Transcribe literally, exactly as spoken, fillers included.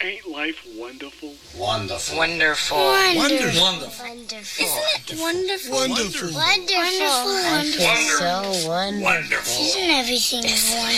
Ain't life wonderful? Wonderful. Wonderful. Wonderful. Wonderful. Wonderful. Isn't it wonderful? Wonderful. Wonderful. I feel so wonderful. Wonderful. Isn't everything wonderful?